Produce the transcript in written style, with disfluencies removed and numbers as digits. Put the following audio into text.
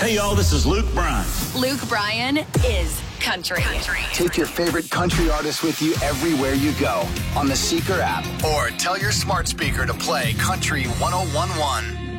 Hey, y'all, this is Luke Bryan. Luke Bryan is country. Take your favorite country artist with you everywhere you go on the Seeker app or tell your smart speaker to play Country 101.1.